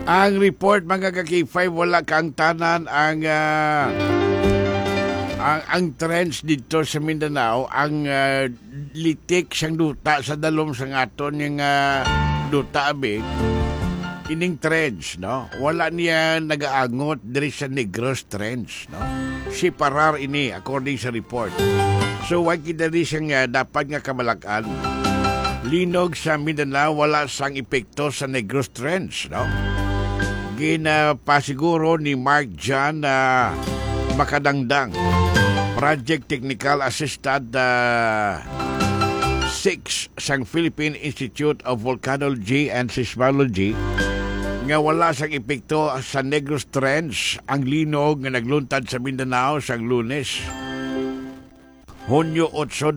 Ang report mga ka-K5 wala kang tanan ang trends dito sa Mindanao ang litik siyang duta sa dalom sa aton yung duta abi ining trends no wala niya nagaangot diri sa Negros trends no si parar ini according sa report. So wag kita rin siyang dapat nga kamalakan. Linog sa Mindanao wala sang epekto sa Negros trends no. Ginapasiguro ni Mark John Makadangdang, Project Technical Assistant 6 sang Philippine Institute of Volcanology and Seismology, nga wala sang epekto sa Negros trends ang linog nga nagluntad sa Mindanao sang Lunes, Hunyo 8,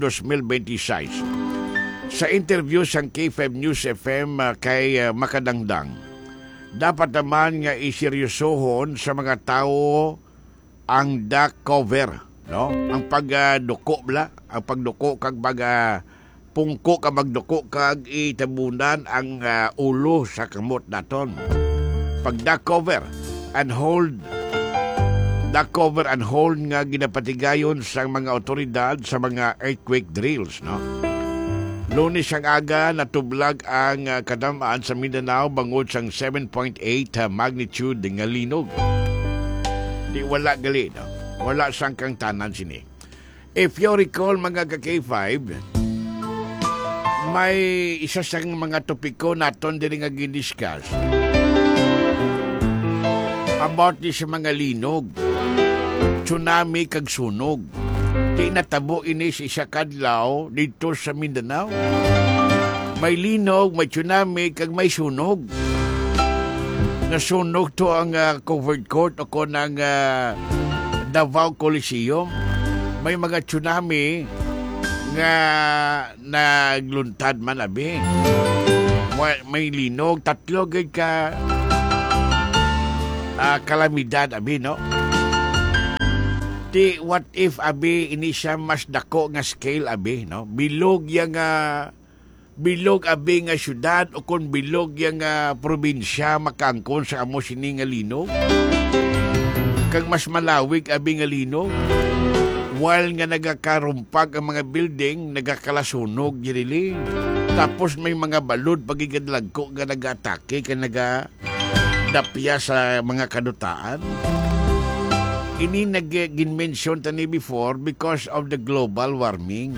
2026. Sa interview sang K5 News FM kay Makadangdang, dapat naman nga iseryosohon sa mga tao ang duck cover, no? Ang pagduko ang pagduko kag pungko ka magduko kag itabunan ang ulo sa kamot naton. Pag duck cover and hold nga ginapatigayon sa mga otoridad sa mga earthquake drills, no? Lunes ang aga natublag ang kadamaan sa Mindanao bangod sang 7.8 magnitude nga linog. Di wala gali, no? Wala sang kang tanan sini. If you recall mga ka-K5, may isa sang mga topiko naton diri nga gidiscuss about di sa mga linog, tsunami kag sunog. Di natabo ini sa isa kadlaw dito sa Mindanao. May linog, may tsunami kag may sunog. Nasunog to ang covered court o ko ng Davao Coliseum. May mga tsunami nga nagluntad man abi. May linog, tatlo gid ka kalamidad abi, no? Di what if abi ini siya mas dako nga scale abi, no? Bilog abi nga syudad o kon bilog yang probinsya makangkon sa amo sini nga linog. Kag mas malawig abi nga linog. While nga nagakarumpag ang mga building, nagakalasunog dili. Tapos may mga balod pagigidlagko nga nagatake ka nagadapya sa mga kadutaan. Ini nag-mention tani before because of the global warming.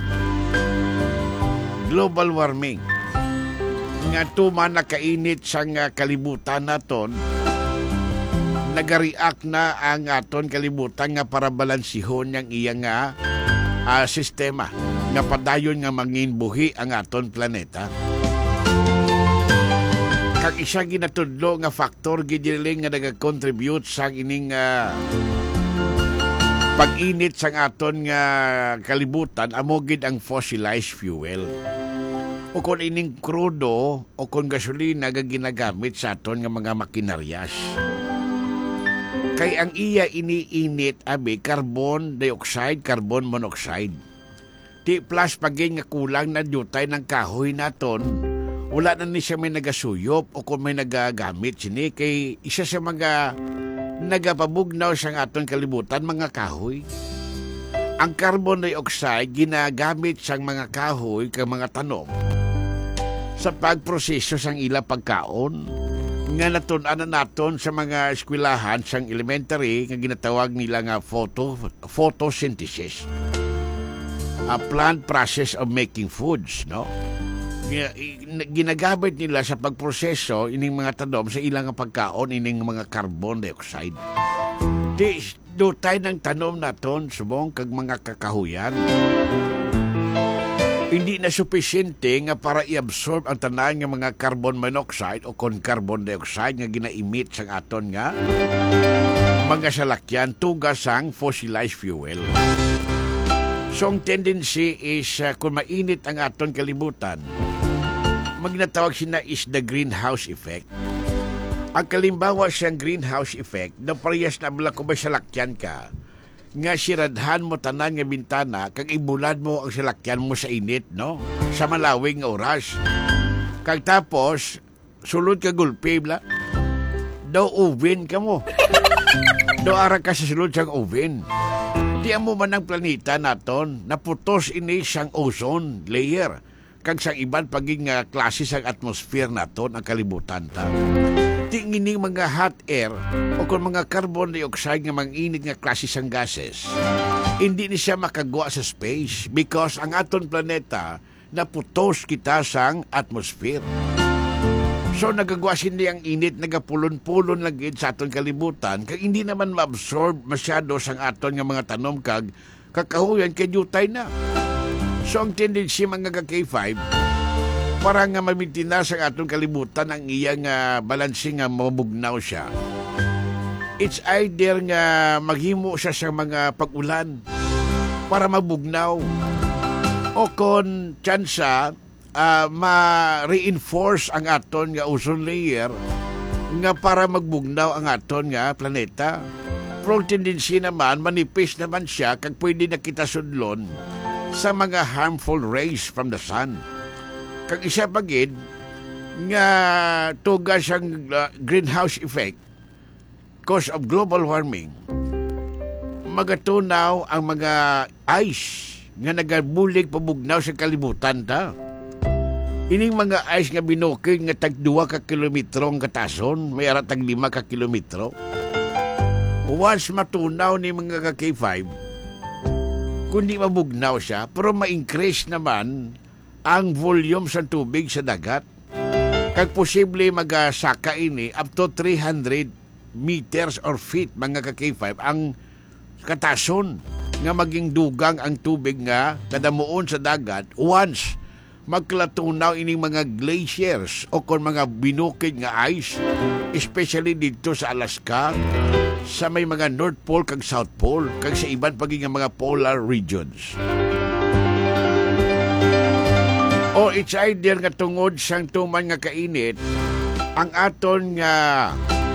Global warming. Nga tuman nakainit sa kalibutan naton, nagariak na ang aton kalibutan nga para balansihon yang iyang sistema nga padayon nga manginbuhi ang aton planeta. Kag isa ginatudlo nga factor gidiling nga nagakontribute sa ining pag-init sang aton nga kalibutan amo gid ang fossilized fuel. O kung ining krudo o kung gasolina nga ginagamit sa aton nga mga makinaryas. Kay ang iya iniinit abi carbon dioxide, carbon monoxide. Di plus pagin nga kulang na dutay ng kahoy naton, wala na ni siya may nagasuyop o kung may nagagamit sini kay isa sa mga nagapabugnaw sa aton kalibutan mga kahoy. Ang carbon dioxide ginagamit sa mga kahoy kag mga tanom sa pagproseso sang ila pagkaon nga natun-anan naton sa mga eskwelahan sang elementary nga ginatawag nila nga photosynthesis. A plant process of making foods, no? Ginagamit nila sa pagproseso ining mga tanom sa ilang pagkaon ining mga carbon dioxide. Di dutay ng tanom naton subong kag mga kakahuyan. Hindi na sufisyente nga para i-absorb ang tanan nga mga carbon monoxide o kon carbon dioxide nga gina-emit sa aton nga mga salakyan tugas sang fossilized fuel. So ang tendency is kung mainit ang aton kalibutan, magnatawag sina is the greenhouse effect. Ang kalimbawa siyang greenhouse effect, na parehas na bala kung may salakyan ka, nga siradhan mo tanan nga bintana, kag ibulad mo ang salakyan mo sa init, no? Sa malawing nga oras. Kag tapos, sulod ka gulpi, bla. daw oven ka mo. Do ara ka sa sulod sang oven. Di mo man ang planeta naton naputos ini sang ozone layer kag sang iban paging klase sang atmosphere naton ang kalibutan ta. Di ngini mga hot air o kung mga carbon dioxide nga manginit nga klase sang gases, hindi ni siya makagwa sa space because ang aton planeta naputos kita sang atmosphere. So nagagawa sindi ang init, nagapulon-pulon lagi sa aton kalibutan, kag hindi naman ma-absorb masyado sang aton nga mga tanom kag kakahuyan kay jutay na. So ang tendency mga K5, para nga mamintina sa aton kalibutan ang iyang balanse nga mabugnaw siya. It's either nga maghimo siya sa mga pag-ulan para mabugnaw o kon tsansa ma-reinforce ang aton nga ozone layer nga para magbugnaw ang aton nga planeta. Pero tendency naman, manipis naman siya kag pwede na kita sudlon sa mga harmful rays from the sun. Kag isa pagid nga tuga siyang greenhouse effect cause of global warming. Magatunaw ang mga ice nga nagabulig pabugnaw sa kalibutan ta. Ining mga ice nga binukid nga tag 2 ka kilometro ang katason, may ara tag 5 ka kilometro. Once matunaw ni mga K5, kundi mabugnaw siya, pero ma-increase naman ang volume sa tubig sa dagat. Kag posible magasaka ini up to 300 meters or feet mga K5 ang katason nga maging dugang ang tubig nga kadamuon sa dagat once magklatunaw ining mga glaciers o kon mga binukid nga ice, especially dito sa Alaska, sa may mga North Pole kag South Pole, kag sa iban paging mga polar regions. O it's either nga tungod sang tuman nga kainit, ang aton nga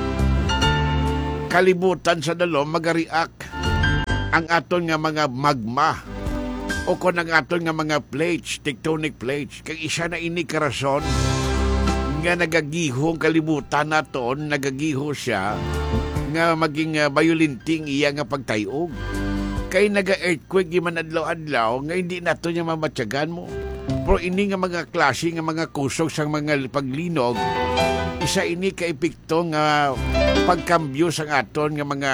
kalibutan sa dalom magareact ang aton nga mga magma o kung ang aton nga mga plates, tectonic plates, kag isa na ini karason nga nagagihong kalibutan naton, nagagiho siya nga maging violenting iya nga pagtayog. Kay naga-earthquake man adlaw-adlaw nga hindi nato niya mamatyagan mo. Pero ini nga mga klase nga mga kusog sang mga paglinog, isa ini ka epekto nga pagkambyo sang aton nga mga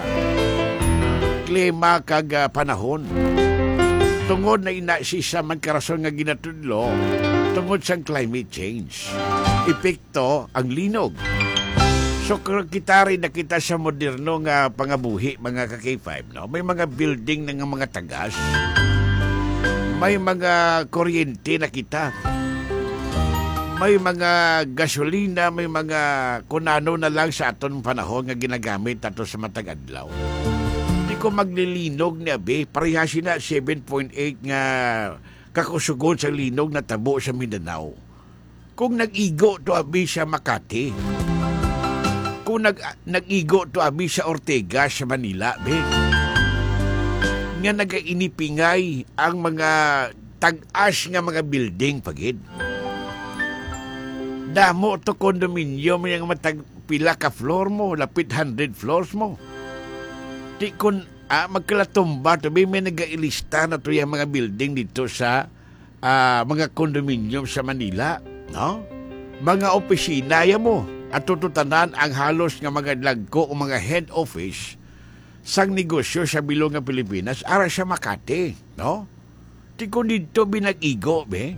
klima kag panahon. Tungod na inasisa man karason nga ginatudlo, tungod sang climate change. Epekto ang linog. So kita rin nakita sa moderno nga pangabuhi mga K5, no? May mga building ng mga tagas. May mga kuryente na kita. May mga gasolina, may mga kunano na lang sa aton panahon nga ginagamit ato sa matag-adlaw. Ko maglilinog ni Abe, parehasin na 7.8 nga kakusugod sa linog na tabo sa Mindanao. Kung nag-igo to Abe sa Makati, kung nag-igo to Abe sa Ortega sa Manila, Abe, nga nagainipingay ang mga tag-as nga mga building pagid. Damo to kondominium yung matagpila ka floor mo, lapit 100 floors mo. Di kun magkalatumba to, may nag-ailista na to yung mga building dito sa mga condominium sa Manila, no? Mga opisina ya mo at tututanan ang halos nga mga lagko o mga head office sang negosyo sa bilog nga Pilipinas ara sa Makati, no? Di kun dito binag-igo, be?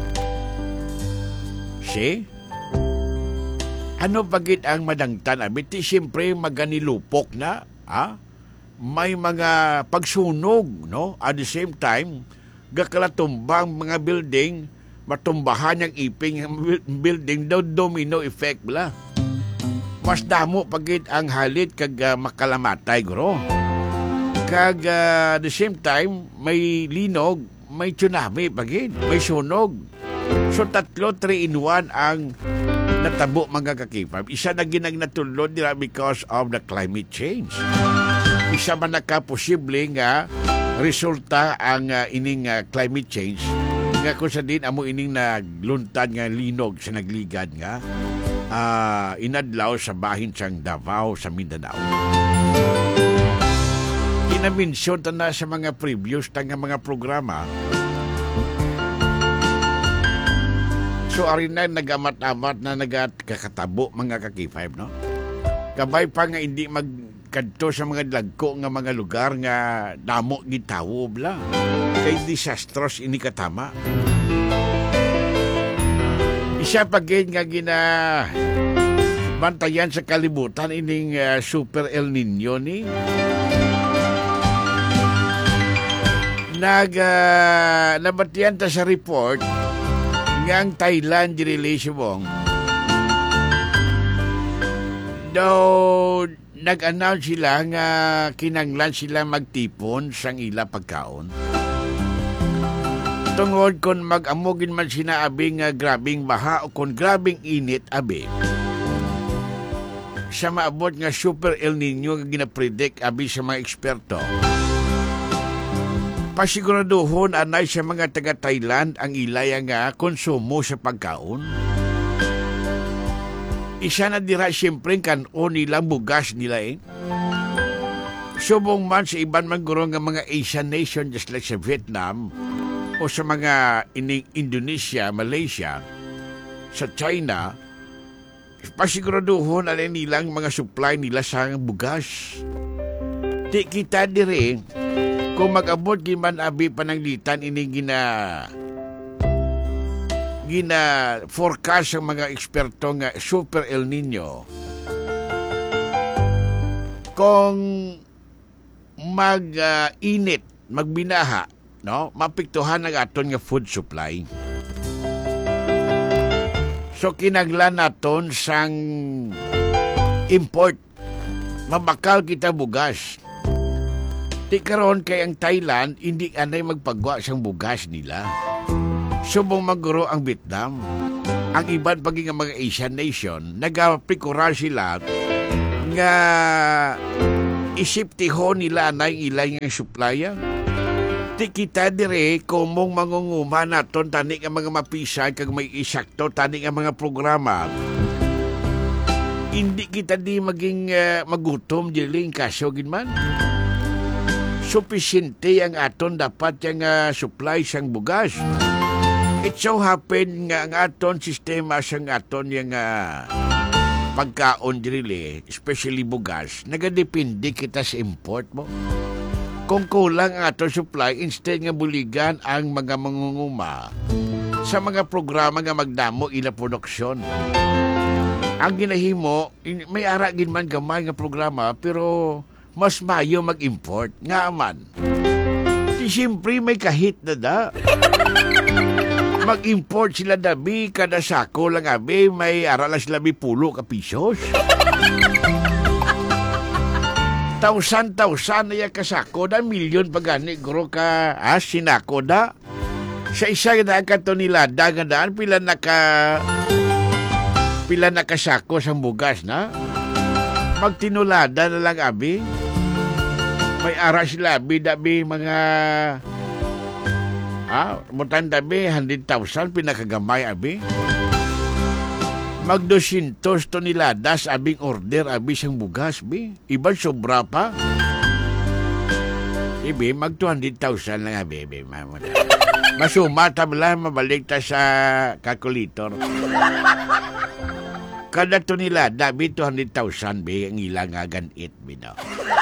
See? Ano bagit ang madangtan? Abiti siyempre maganilupok na, ha? May mga pagsunog, no? At the same time, gakalatumbang mga building, matumbahan yung iping building, daw domino effect bala. Mas damo pagit ang halit kag makalamatay, guro. Kag the same time, may linog, may tsunami pagit, may sunog. So 3-in-1 ang natabo mga K5. Isa na ginagnatulod nila because of the climate change. Isa man nakaposible nga resulta ang ining climate change nga kung sa din amo ining nagluntad nga linog sa nagligad nga inadlaw sa bahin siyang Davao sa Mindanao. Kinaminsyon na sa mga previews ng mga programa. So, arin na nag-amat-amat na nagkakatabo mga kaki-5, no? Kabay pa nga hindi magkadto sa mga lagko nga mga lugar nga damo gitawo bla. Kay disastros ini katama. Isa pa gid nga bantayan sa kalibutan ining Super El Nino ni. Nabatiyan ta sa report nga ang Thailand relation daw nag-announce sila nga kinanglan sila magtipon sang ila pagkaon. Tungod kon mag-amogin man sinaabi nga grabing baha o kon grabing init abi. Sa maabot nga Super El Nino nga ginapredict abi sa mga eksperto. Pasiguraduhon anay sa mga taga-Thailand ang ilaya nga konsumo sa pagkaon. Isa na dira siyempre kanon nilang bugas nila Subong man sa iban man guro nga mga Asian nation just like sa Vietnam o sa mga Indonesia, Malaysia, sa China, pasiguraduhon alin nilang mga supply nila sa bugas. Di kita dire kung mag-abot giman abi pananglitan ini gina forecast ang mga eksperto nga Super El Nino. Kung mag-init, magbinaha, no, mapiktuhan ang aton nga food supply. So kinaglan naton sang import. Mabakal kita bugas. Di karon kay ang Thailand hindi anay magpagwa sang bugas nila. Subong maguro ang Vietnam. Ang iban paging mga Asian nation, nagapikural sila nga isiptihon nila anay ilay nga supplya. Di kita dire kumong mangunguma naton tani nga mga mapisay kag may isakto tani nga mga programa. Hindi kita di maging magutom diling kaso ginman. Supisente ang aton dapat yung supply sang bugas. It so happen nga ang aton sistema sang aton yung pagkaon dili, especially bugas, nagadepende kita sa import mo. Kung kulang ang aton supply, instead nga buligan ang mga mangunguma sa mga programa nga magdamo ila produksyon. Ang ginahimo, may ara gin man gamay nga programa, pero mas mayo mag-import. Nga man. Di siyempre may kahit na da. Mag-import sila dabi, kada sako lang abi, may aralan sila may 10 pisos. Tausan na yung kasako da, milyon pagani, guro ka, sinako da. Sa isa na kato nila, dagadaan, pila nakasako sa bugas na. Magtinulada na lang abi. May ara sila abi mga mutan dabi 100,000 pinakagamay abi. Mag 200 toneladas abing order abi siyang bugas bi. Iban sobra pa. Ibi mag 200,000 lang abi. Masuma tabla mabalik ta sa calculator. Kada tonelada bi 200,000 bi ang ilang ganit bi no.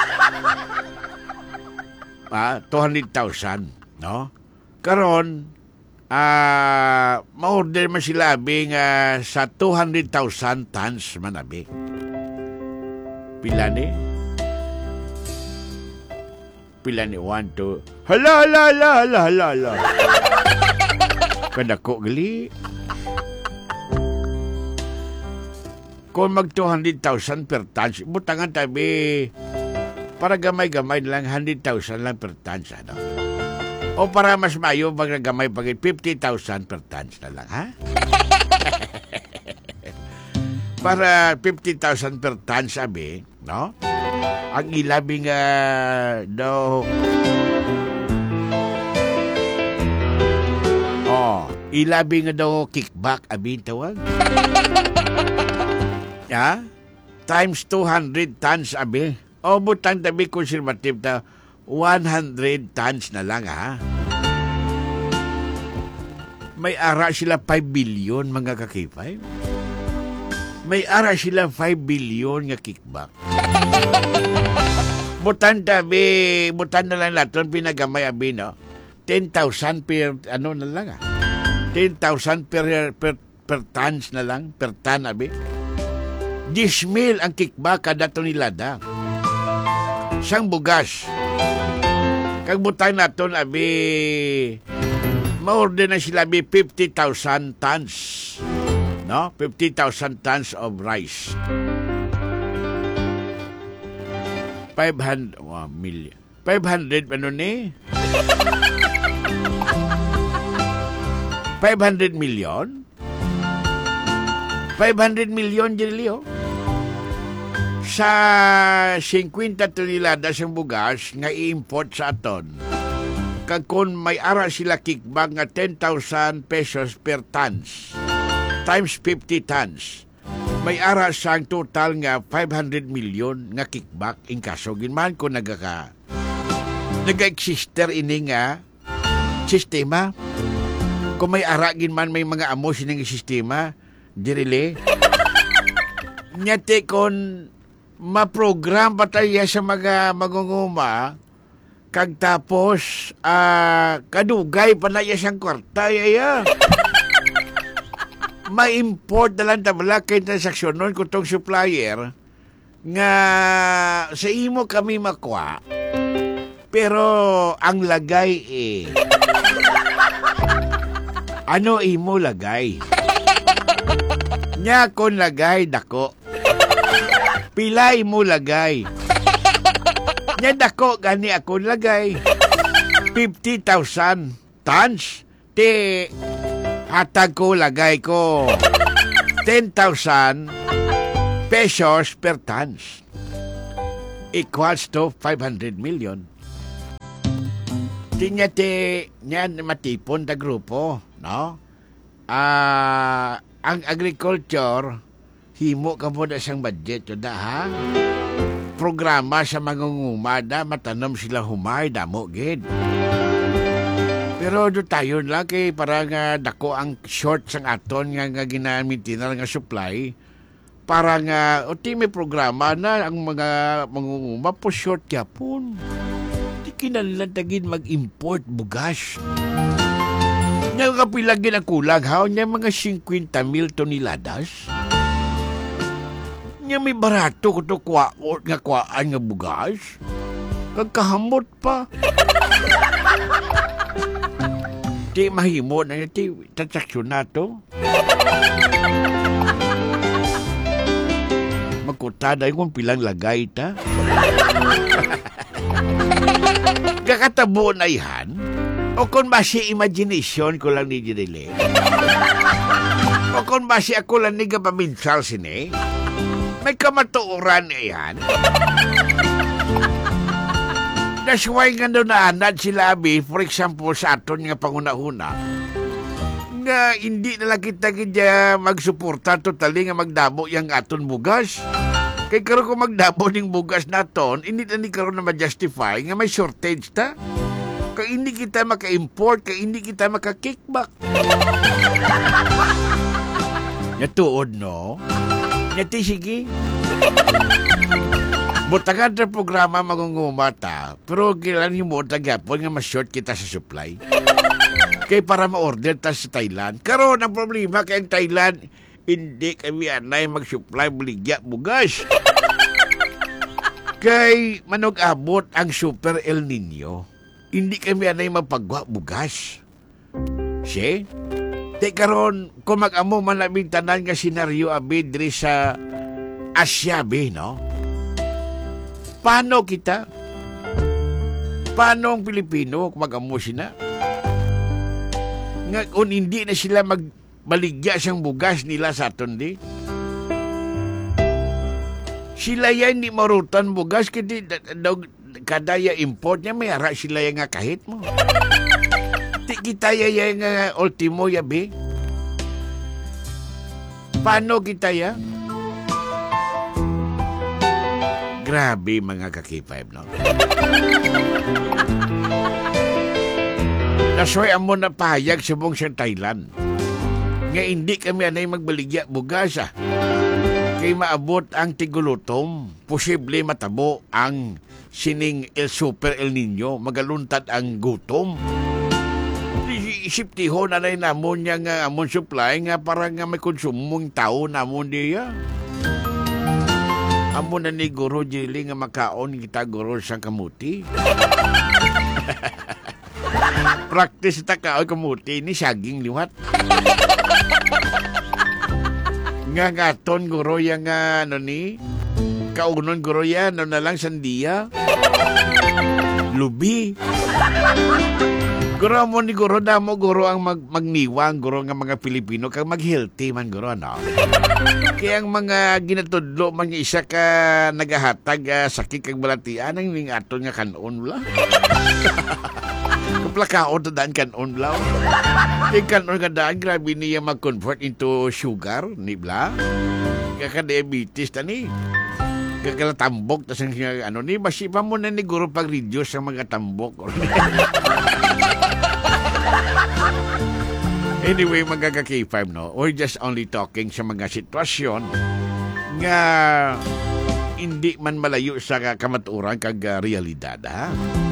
200,000, no? Karon, ma-order man sila abi nga sa 200,000 tons man abi. Pila ni? 1, 2. Hala. Kadako gali. Kung mag 200,000 per tons, butangan tabi para gamay-gamay lang 100,000 lang per tons, ano? O para mas mayo, pag nagamay pag 50,000 per tons na lang, ha? Para 50,000 per tons, sabi, no? Ang ilabing daw... ilabing daw kickback, abin tawag. Ha? Times 200 tons, abi. O, butang tabi conservative na 100 tons na lang, ha? May ara sila 5 billion, mga kakipay. May ara sila 5 billion nga kickback. Butan na lang natin, pinagamay, abi, no? 10,000 per, ano na lang, ha? 10,000 per tons na lang, per ton, abi. 10,000 ang kickback kada tonelada. Sang bugas. Kag butang naton, abi, ma-order na sila, abi, 50,000 tons. No? 50,000 tons of rice. 500 million. 500, ano ni? 500 million? 500 million, Jirilio. Sa 50 toneladas ng bugas nga i-import sa aton. Kag kung may ara sila kickback nga 10,000 pesos per tons times 50 tons, may ara sang total nga 500 million nga kickback in kaso ginman ko nag-exister ini nga sistema. Kung may ara ginman may mga amos sining sistema, dirili. Nyate kon ma-program pa tayo sa mga magunguma, kag tapos kadugay pa na siyang kwarta, yaya. Ma-import na lang tabla kay transaksyon nun kung tong supplier nga sa imo kami makwa, pero ang lagay ano imo lagay? Nya kon lagay dako. Pilay mo lagay. Nya dako gani ako lagay. 50,000 tons. Te hatag ko lagay ko 10,000 pesos per tons. Equals to 500 million. Tinya nyan matipon ta grupo, no? Ang agriculture himo ka mo na siyang budget yun ha? Programa sa mangungumada, matanom sila humay, damo gid. Pero do tayo lang kay para nga dako ang short sang aton nga ginamit na nga supply, para nga may programa na ang mga mangunguma po short yapon. Di kinalantagin mag-import bugas. Nga kapilagin ang kulang ha, nga mga 50,000 toneladas. Nga may barato ko to kwaan nga bugas. Kagkahamot pa. Di mahimo na ti transaksyon na to. Magkutada yung pilang lagay ta. Kakatabo na yan. O kung basi imagination ko lang ni Jirile. O kung basi ako lang ni Gabaminchal sini. May kamatuoran na yan. That's why nga doon naanad sila, abi, for example, sa aton nga panguna-una, nga hindi na lang kita kaya magsuporta totally nga magdabo yung aton bugas. Kaya karoon kung magdabo ng bugas na aton, hindi na ni karoon na ma-justify nga may shortage ta. Kaya hindi kita maka-import, kaya hindi kita maka-kickback. Natuod, no? Nyati, sige. Butagan sa programa magungumata, pero kailan mo tagapon nga ma-short kita sa supply. Kaya para ma-order ta sa Thailand. Karoon ang problema kay ang Thailand, hindi kami anay mag-supply buligya bugas. Kay manog-abot ang Super El Nino. Hindi kami anay mapagwa bugas. Si? Di karon kung mag-amo man labing tanan nga senaryo abi diri sa Asia, no? Paano kita? Paano ang Pilipino kung mag-amo sila? Nga kung hindi na sila magbaligya siyang bugas nila sa aton di? Sila yan di marutan bugas kasi kadaya import niya may ara sila yung nga kahit mo. Di kita yung ultimo yabi. Paano kita ya? Grabe mga ka-K5, no? Nasoy amo na pahayag sa buong siyang Thailand. Nga hindi kami anay magbaligya bugasa. Kay maabot ang tigulutom, posible matabo ang sining Super El Nino, magaluntad ang gutom. Isip tiho na namon niya nga amon supply nga para nga may konsumong tao namon diya. Amon na ni Guro Jili nga makaon kita Guro sa kamuti. Practice ta kaon kamuti ni saging liwat. Nga ngaton Guro yang ano ni kaunon Guro yan ano na lang sandiya. Lubi. Guro mo ni Guro damo Guro ang magniwang Guro nga mga Pilipino kang mag-healthy man Guro no. Kaya ang mga ginatudlo man isa ka nagahatag sakit kag balatian ang ning aton nga kanon wala. Kaplakaon to daan kanon bla. Kay kanon nga daan grabe niya mag-convert into sugar ni bla. Kaya diabetes tani. Kaya tambok tas ang ano ni masipa mo na ni Guro pag-reduce ang mga tambok. Anyway, mga ka-K5, no? We're just only talking sa mga sitwasyon nga hindi man malayo sa kamaturan kag realidad, ha?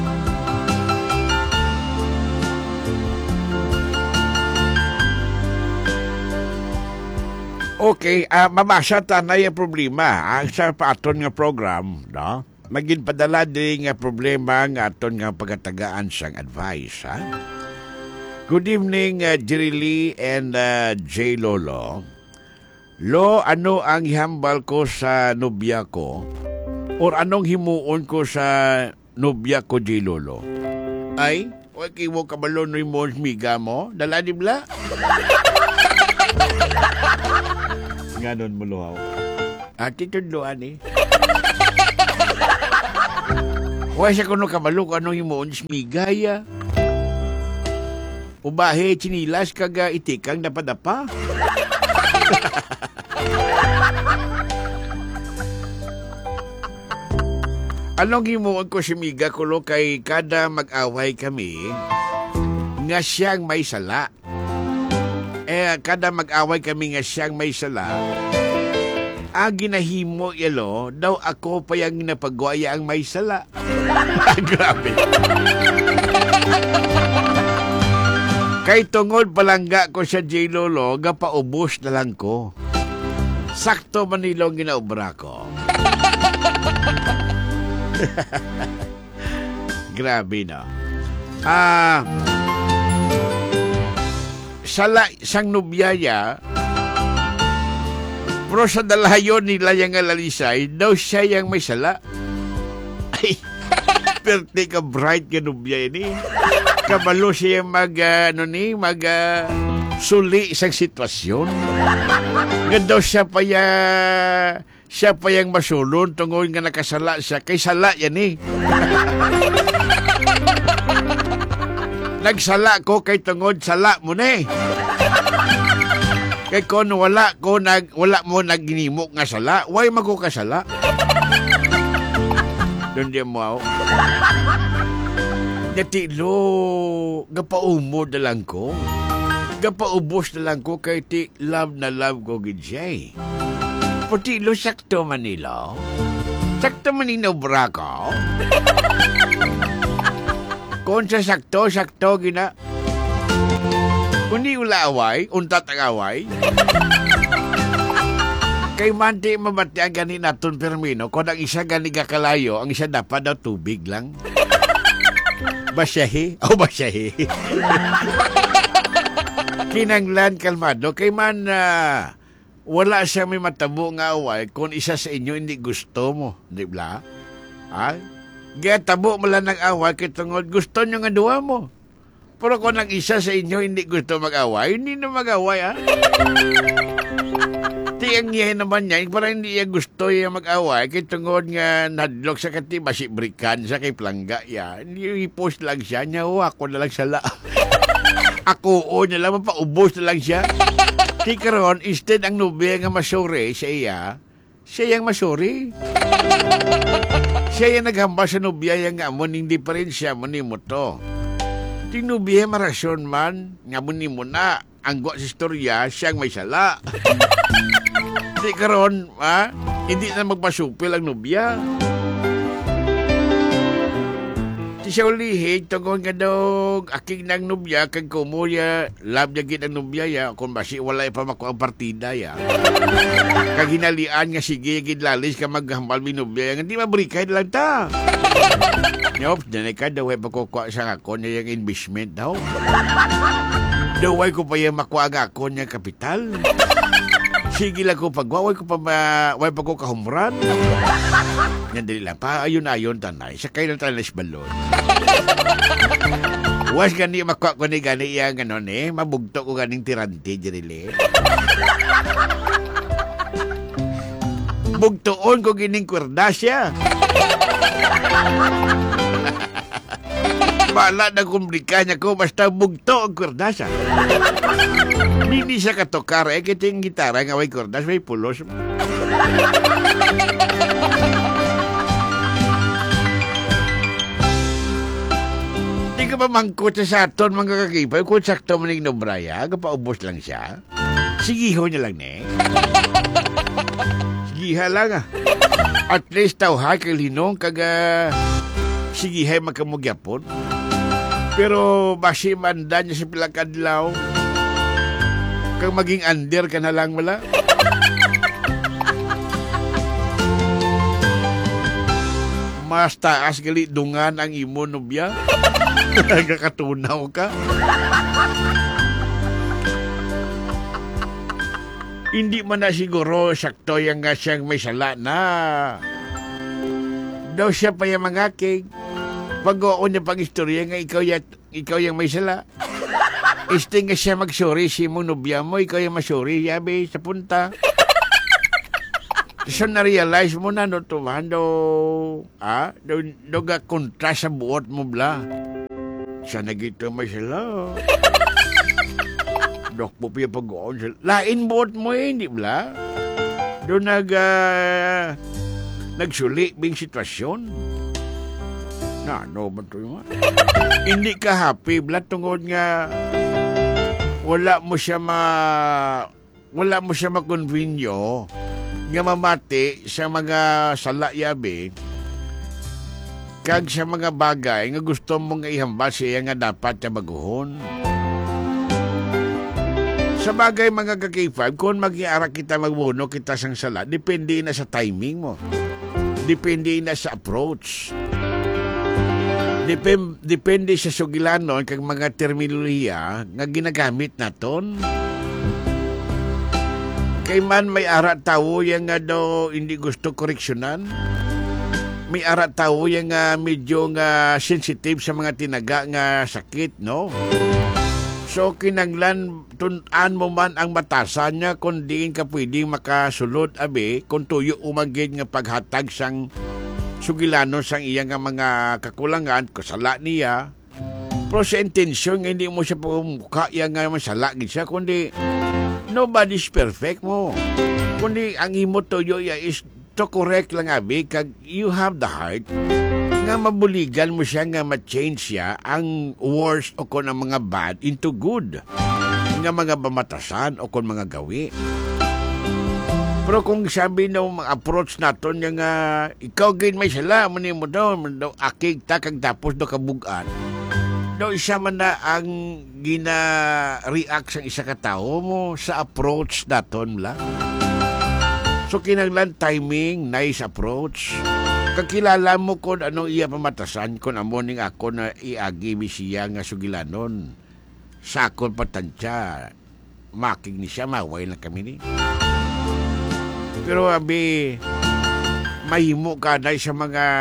Okay, mabasa tanay ang problema sa aton nga program, no? Maging padala din nga problema nga aton nga pagatagaan sang advice, ha? Good evening, Jerry Lee and J. Lolo. Lo, ano ang ihambal ko sa nobya ko? Or anong himuon ko sa nobya ko, J. Lolo? Ay, huwag mo kabalo no yung miga mo? Dala di bla? Ganon mo luhaw. Attitude loan eh. Huwag siya kuno kabalo ko anong himuon sa migaya. Ubahe, chinilas, kaga itikang dapadapa. Anong himuon ko si Miga kulo kay kada mag-away kami nga siyang may sala. Kada mag-away kami nga siyang may sala, ginahimo yelo, daw ako pa yung napagwaya ang may sala. Grabe. Kay tungod palangga ko sa J. Lolo, gapaubos na lang ko. Sakto manilong ginaobra ko. Grabe no. Sala sang nubyaya, pero sa dalayon nila yung alalisay, daw siya yung may sala. Ay, perte ka bright ka nubyaya ni. Kabalo siya suli isang sitwasyon. Gandaw siya pa yung masulon tungod nga nakasala siya. Kay sala yan eh. Nagsala ko kay tungod sala mo na eh. Kay kung wala mo nagginimok nga sala, why mago kasala? Doon di mo ako. Natilo, gapaumod na lang ko. Gapaubos na lang ko kay ti love na love ko gidjay. Putilo, sakto manilo. Sakto manino bra ko. Kung sa sakto gina. Kuni ulaway, untat ang away. Kay manti mabati ang gani naton permino, kung ang isa gani kakalayo, ang isa dapat daw tubig lang. Basyahi? Basyahi. Kinanglan kalmado. Kay man wala siya may matabo nga away kung isa sa inyo hindi gusto mo. Di ba? Gaya tabo mo lang ng away kay tungod gusto nyo nga duwa mo. Pero kung ang isa sa inyo hindi gusto mag-away, hindi na mag-away, ha? Tiyang niya naman niya, parang hindi niya gusto niya mag-away, kay tungod nga nadlok sa kati, basibrikan sa kay plangga, ya. Hindi i-post lang siya, niya, ako na lang sala. Ako, niya lang, mapaubos na lang siya. Di karon, instead ang nubya nga masore sa iya, siya yung masuri. Siya yung naghamba sa nubya yung nga mo, hindi pa rin siya mo ni mo to. Tinubya marasyon man, nga mo ni mo na, ang gwa sa istorya, siyang may sala. Di karon, hindi na magpasupil ang nubya. Di siya ulihig, tungkol nga daw, aking ng nubya, kag kumuya, lab niya git ang nubya, ya, kung basi wala pa makuha ang partida, ya. Kag hinalian nga sige, gidlalis ka maghambal minubya, nga di mabrikay lang ta. Nope, nanay ka, daw ay pakukuha sa ako niya yung investment daw. Daw ay ko pa yung makuha nga ako niya kapital. Sige lang ko pagwaway ko pa way pa ko kahumran. Yan dili lang pa ayon tanay. Sakay lang tayo sa balon. Was gani makuha ko ni gani iya ganon mabugto ko ganing tirante dirili. Bugtoon ko gining kwerdasya. Bala na kumbrika niya ko basta bugto ang kwerdasya. Hindi siya katokar kita yung gitara nga may kordas, may pulos. Di ka ba mangkot sa aton mga kakipay kung sakto maning nobraya, kapaubos lang siya. Sigiho niya lang Sigiha lang At least tawha kay linong kaga sigihay makamugyapon. Pero basi manda niya sa pilakadlaw. Kang maging under ka na lang wala. Mas taas gali dungan ang imo nubya. Kakatunaw ka. Hindi man na siguro sakto yung nga siyang may sala na. Daw siya pa yung mangaking. Pag-oo niya pag-istorya nga ikaw yung may sala. Este nga siya mag-sorry si mong nubya mo, ikaw yung masorry, yabi, sa punta. So, na-realize mo na, no, tuman, do ga kontra sa buot mo, bla. Sa nagito may sila. Dok po piya pag-oon sila. Lain buot mo hindi, bla. Do nagsuli bing sitwasyon. No, ba ito yung hindi ka happy, bla, tungod nga wala mo siya makonvinyo nga mamati sa mga salayabi kag sa mga bagay nga gusto mong ihambal siya nga dapat siya baguhon. Sa bagay mga kakipag, kung mag-iara kita magbuno kita sang sala, depende na sa timing mo. Depende na sa approach. Depende sa sugilanon kag mga terminolohiya nga ginagamit naton. Kay man may ara tawo yang nga do hindi gusto koreksyonan. May ara tawo yang nga medyo nga sensitive sa mga tinaga nga sakit, no? So kinanglan tun-an mo man ang batasan niya kung diin ka pwedeng makasulod abi kung tuyo umagid nga paghatag sang sugilanon sang iya nga mga kakulangan, kasala niya. Pero sa intensyon, hindi mo siya pumukha iya nga masala siya, kundi nobody's perfect mo. Kundi ang imo toyo is to correct lang abi, kag you have the heart nga mabuligan mo siya nga ma-change siya ang worst o kon ang mga bad into good. Nga mga bamatasan o kon mga gawi. Pero kung sabi na approach naton yung ikaw gin may sala, manin mo daw, akig ta kag tapos do kabugan. Do isa man na ang gina-react sa isa ka tao mo sa approach naton la. So kinanglan timing, nice approach. Kakilala mo kung anong iya pamatasan kung amoning ako na iagi mi siya nga sugilanon. Sa akon patansya, makig ni siya, maway lang kami ni. Pero abi mahimo ka na sa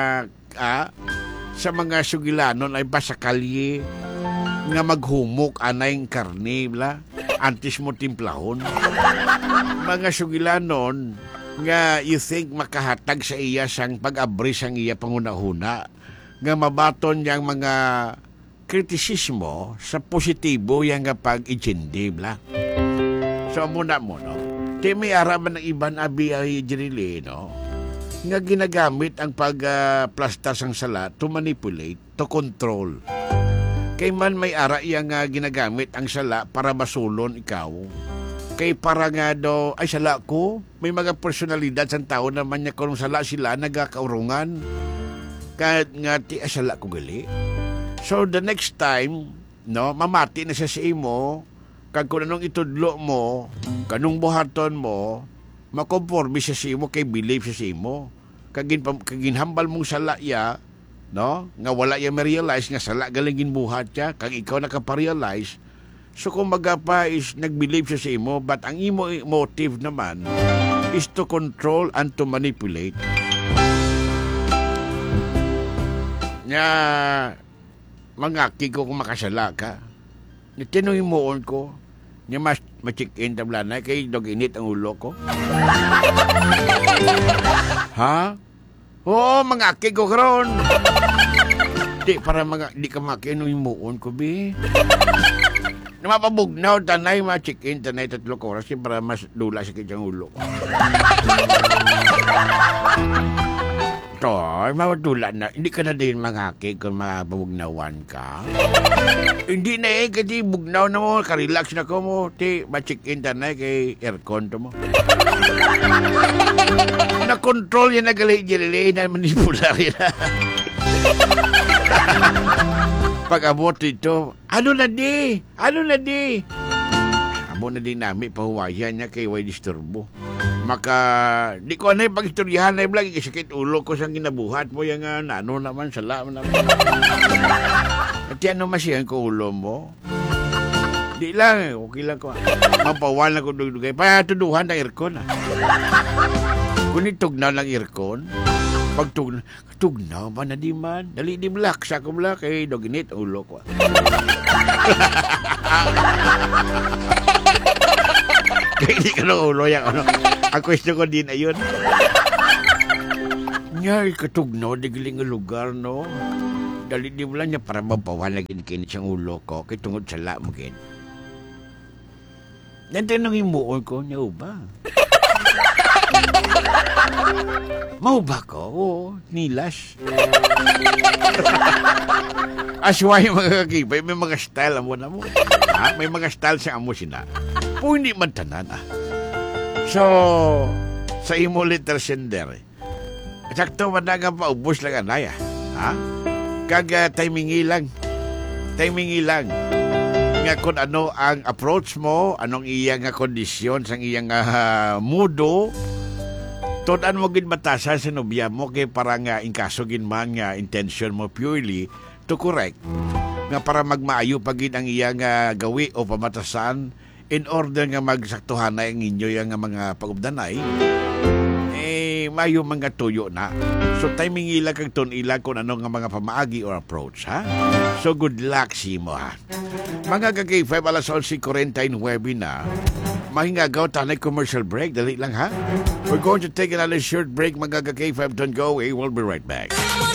mga sugilanon ay pasakalye nga maghumok anay karne bla antes mo timplahon. Mga sugilanon nga you think makahatag sa iya sang pag-abri sang iya pangunahuna nga mabaton yang mga kritisismo sa positibo yang nga pag-ijindi bla. So muna mo no. Di may araman ng iban abi ay Jirili, no? Nga ginagamit ang pagplastas ang sala to manipulate, to control. Kay man may ara yang ginagamit ang sala para masulon ikaw. Kay para nga do, ay sala ko, may mga personalidad sa tao naman niya kung sala sila nagkakaurungan. Kahit nga ti asala ko gali. So the next time, no, mamati na siya sa imo, kag kung anong itudlo mo, kanong buhaton mo, makomporme siya sa imo, kay believe siya sa imo. Kaginhambal mong sala ya, no, nga wala ya ma-realize nga sala galing ginbuhat siya, kag ikaw nakaparealize. So kung magapa is nag-believe siya sa imo, but ang imo motive naman is to control and to manipulate. Nga mangaki ko kung makasala ka. Tinungin mo ko, nga ma-check-in tablanay, kay dog init ang ulo ko. Ha? Oo, mangaki ko karon. Di, para di ka makinuhin mo ko, bi. Namapabugnaw, tanay, ma-check-in, tanay, 3 oras, para mas dula sa kanyang ulo. Toy, mawadula na. Hindi ka na din mangaki kung mapabugnawan ka. Hindi na kasi bugnaw na mo, karelax na ko mo. Ti, ma-check-in, tanay, kay aircon to mo. Na-control yan na gali-gali na manipular yan. Pag-abot ito, ano na di? Amo na din namin, pahuwayan niya kay way disturbo. Maka, di ko na yung pag-istoryahan na yung lagi, sakit ulo ko sa ginabuhat mo, yung ano naman, sala naman. At ano masiyan ko ulo mo? Di lang, okay lang ko. Mapawal na ko dugay. Patuduhan ng aircon. Kung tugnaw ng aircon, pag tugnaw ba na di man? Dali di blak, sa ko blak, kay doginit ulo ko. Kaya hindi ka ng ulo yan, ano? Ang question ko din ayun. Nyay, katugnaw, di galing lugar, no? Dali di mo lang niya para mapawalag in siyang ulo ko, kay tungod sa la mo kin. Nantanong yung muon ko, niya ba? Mau ba ko? Oo, nilas. Asway mga kakibay, may mga style amo na mo. Ha? May mga style sa amo sina. Po hindi man tanan, So, sa imo liter sender, sakto man na nga paubos lang anaya. Ha? Kaga timingi lang. Nga kung ano ang approach mo, anong iyang kondisyon, sang iyang mudo, tunan mo gin batasan sa nobya mo kay para nga inkaso gin man nga intention mo purely to correct nga para magmaayo pagid ang iyang gawi o pamatasan in order nga magsaktuhan na ang inyo yung mga pagubdanay mayo mga tuyo na. So timing ila kag ton ila kung ano nga mga pamaagi or approach, ha? So good luck mo, ha? Mga kag-5 alas 11:49 na. Mahingagaw tanay commercial break. Dali lang, ha? We're going to take another short break. Mga kag-5, don't go away. We'll be right back.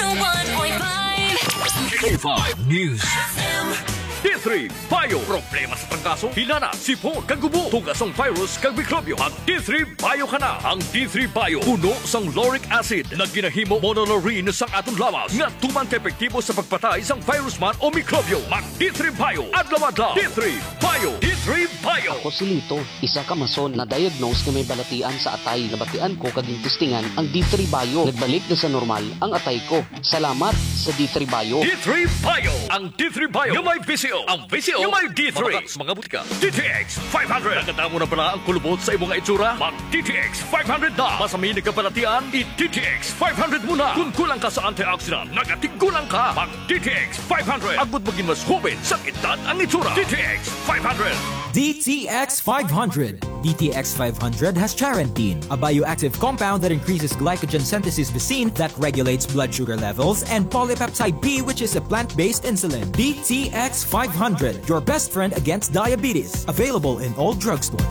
101.5 K5 News D3 Bio. Problema sa pagkaso, hinana, sipon, kagubo, tugasong virus, kag mikrobyo. Ang D3 Bio ka na. Ang D3 Bio, puno sang lauric acid na ginahimo monolorine sang aton lawas nga tuman ka-epektibo sa pagpatay sang virus man o mikrobyo. Mag D3 Bio. Adlaw-adlaw. D3 Bio. D3 Bio. Ako si Lito, isa ka mason na diagnose na may balatian sa atay. Nabatian ko kaging testingan ang D3 Bio. Nagbalik na sa normal ang atay ko. Salamat sa D3 Bio. D3 Bio. Ang D3 Bio yung may VCO. Ang VCO yung may D3. Mamakas mga butika. DTX 500. Nakata mo na pala ang kulubot sa imong itsura? Mag DTX 500 na. Masami nagkabalatian, i-DTX 500 muna. Kung kulang ka sa antioxidant, nagatigulang ka. Mag DTX 500. Agbot maging mas hubin sa edad ang itsura. DTX 500. DTX 500. DTX 500 has charantine, a bioactive compound that increases glycogen synthesis vacine that regulates blood sugar levels, and polypeptide B, which is a plant-based insulin. DTX 500, your best friend against diabetes. Available in all drugstores.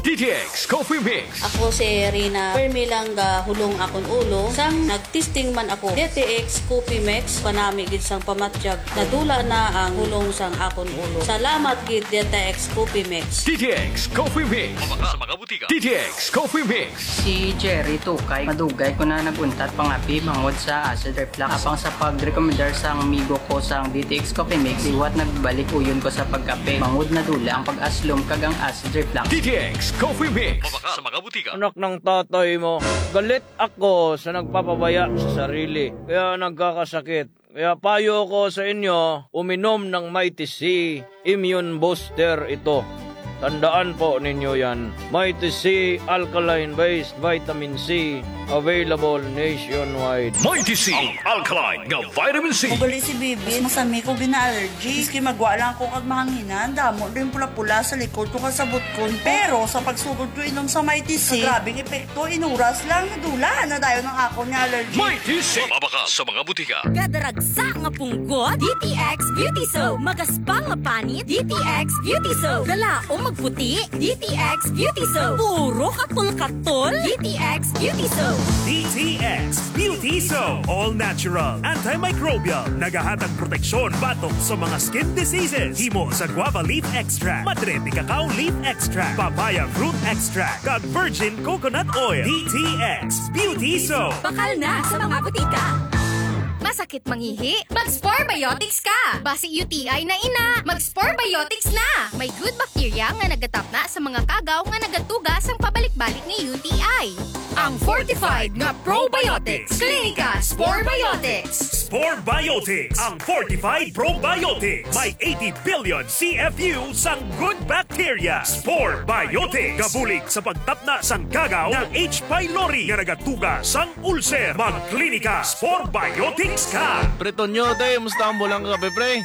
DTX Coffee Mix. Ako si Rina Permilang hulong akong ulo. Sang nagtisting man ako DTX Coffee Mix panami gid sang pamatyag. Nadula na ang hulong sang akong ulo. Salamat gid DTX Coffee Mix. DTX Coffee Mix. Mabaka sa mga butika. DTX Coffee Mix. Si Jerry Tukay, madugay ko na naguntat pangapi bangod sa acid reflux. Apang sa pag-recommendar sa amigo ko sa DTX Coffee Mix, iwat nagbalik uyon ko sa pagkape. Bangod na dula ang pag-aslom kagang acid reflux. DTX Coffee Mix. Mabaka sa mga butika. Anak ng tatay mo, galit ako sa nagpapabaya sa sarili, kaya nagkakasakit. Kaya payo ko sa inyo, uminom ng Mighty C Immune Booster ito. Tandaan po ninyo yan. Mighty C Alkaline-based Vitamin C, available nationwide. Mighty C, ang alkaline nga vitamin C. Magali si Bibi, masami ko gina-allergy. Iski magwa lang ko kag mahanginan, damo rin pula-pula sa likod ko kasabot ko. Pero sa pagsugod ko inom sa Mighty C, grabing epekto, inuras lang, nadula na dayo ng ako ni allergy. Mighty C, mabaka sa mga butika. Kadaragsa nga punggot, DTX Beauty Soap. Magaspang nga panit, DTX Beauty Soap. Galaong magputi, DTX Beauty Soap. Puro katol-katol, DTX Beauty Soap. DTX Beauty Soap. All natural, antimicrobial, nagahatag proteksyon batok sa mga skin diseases. Himo sa guava leaf extract, madre de cacao leaf extract, papaya fruit extract, kag virgin coconut oil. DTX Beauty Soap. Bakal na sa mga butika. Masakit mangihi? Mag-Spore Biotics ka! Basi UTI na ina, mag-Spore Biotics na! May good bacteria nga nagatap na sa mga kagaw nga nagatugas ang pabalik-balik ni UTI. Ang fortified nga probiotics. Klinika Spore Biotics. Spore Biotics, ang fortified probiotics. May 80 billion CFU sang good bacteria. Spore Biotics. Gabulig sa pagtapna sang kagaw ng H. pylori nga nagatuga sang ulcer. Magklinika Spore Biotics ka. Preto nyo, tay, musta ang bulang ka, pre?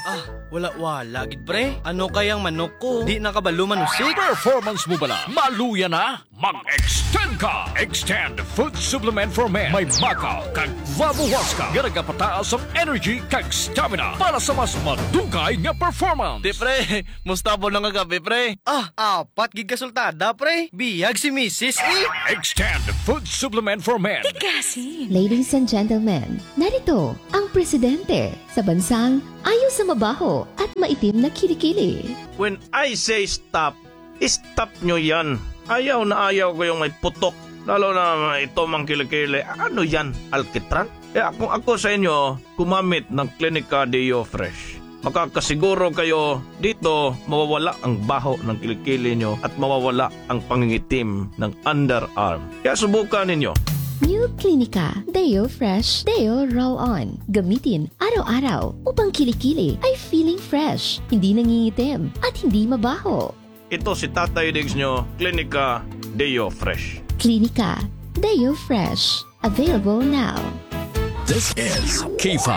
Wala gid pre. Ano kayang manok ko? Di nakabalo manusik. Performance mo bala? Maluya na? Mag-extend ka! Extend Food Supplement for Men. May makaw kag vabuwas ka. Nga nagapataas ang energy kag stamina para sa mas madugay nga performance. Di pre, musta po lang kagabi pre? Apat gid kasultada pre. Biyag si Mrs. Extend Food Supplement for Men. Ladies and gentlemen, narito ang presidente sa bansang ayaw sa mabaho at maitim na kilikili. When I say stop, stop nyo yan. Ayaw na ayaw ko yung may putok. Lalo na ito mang kilikili. Ano yan? Alkitran? Kung ako sa inyo, gumamit ng Klinika Deo Fresh. Makakasiguro kayo dito mawawala ang baho ng kilikili nyo at mawawala ang pangingitim ng underarm. Kaya subukan ninyo. New Klinika Deo Fresh Deo Roll-On. Gamitin araw-araw upang kilikili ay feeling fresh, hindi nangingitim at hindi mabaho. Ito si Tatay Diggs nyo, Klinika Deo Fresh. Klinika Deo Fresh. Available now. This is K5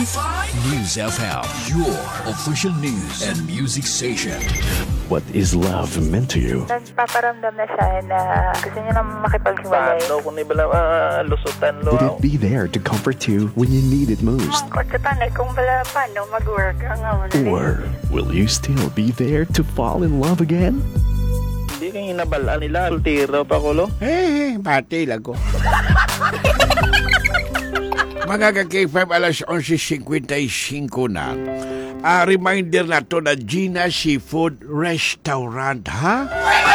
News FM, your official news and music station. What is love meant to you? Nagpaparamdam na siya na gusto niya na makipaghiwalay. Paano kung ibala lusutan lo? Would it be there to comfort you when you need it most? Kutsutan kung bala paano mag-work ang Or will you still be there to fall in love again? Hindi kang inabalaan nila. Ultiro pa ko lo? Pati lang ko. Mga ka-K5, alas 11:55 na. Reminder na to na Gina Seafood Restaurant, ha?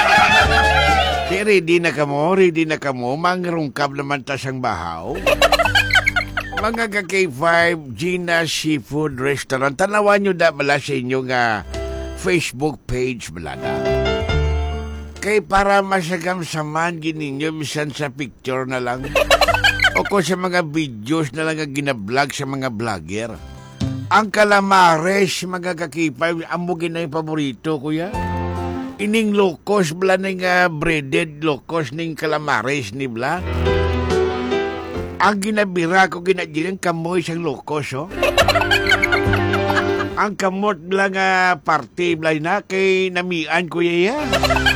Ready na kamo, mangrungkab naman tasang bahaw. Mga ka-K5, Gina Seafood Restaurant, tanawan nyo na bala sa inyo nga Facebook page bala na. Kay para masagam saman gininyo, misan sa picture na lang. O ko sa mga videos na lang ang ginablog sa mga vlogger. Ang calamares, mga kakipay, amo ginay paborito, kuya. Ining locos, bla ning breaded locos ning calamares ni bla. Ang ginabira ko ginadjilang kamoy sang locos, oh. Ang kamot bla nga party, bla na kay namian, kuya yan.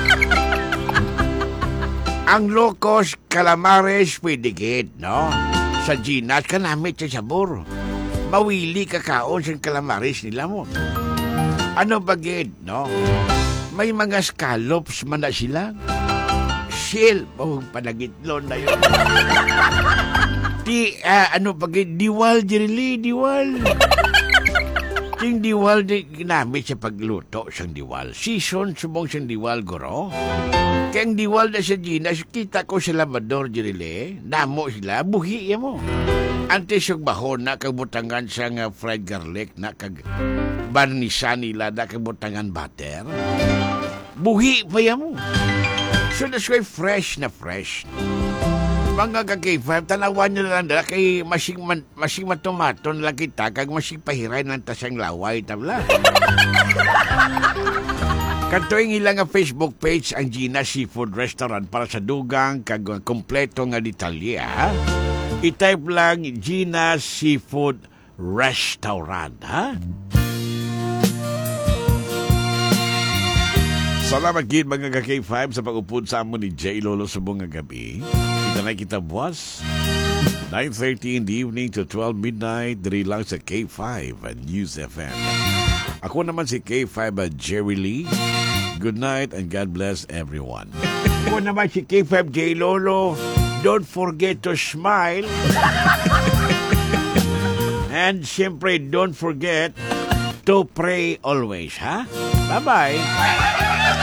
Ang locos, calamares, pwede gid, no? Sa Ginas ka namit sa sabor. Mawili kakaon sa calamares nila mo. Ano ba gid, no? May mga scallops man na sila. Basil. Oh, panagitlon na yun. Diwal, Jerily, diwal. Yung diwal, ginamit sa pagluto siyang diwal. Season, subong siyang diwal, guro. Kaya ang diwal na sa Gina, kita ko sa labador, Jerily, namo sila, buhi mo. Antes yung bahon na kabutangan siyang fried garlic na barnisan nila na kabutangan butter. Buhi pa mo. So that's why fresh na fresh. Mga ka-K5, tanawan nyo na lang dala kay masing matumaton lang kita kag masing pahiray ng tasang laway tabla. Kantoing ilang nga Facebook page ang Gina Seafood Restaurant para sa dugang kag kompleto nga detalye. I-type lang Gina Seafood Restaurant, ha? Salamat gid mga ka-K5 sa pag-upod sa amon ni J. Lolo subong nga gabi. Kita na kita buwas. 9:30 in the evening to 12 midnight. Diri lang sa K5 News FM. Ako naman si K5 Jerry Lee. Good night and God bless everyone. Ako naman si K5 J. Lolo. Don't forget to smile. And siyempre, don't forget to pray always, ha? Bye-bye.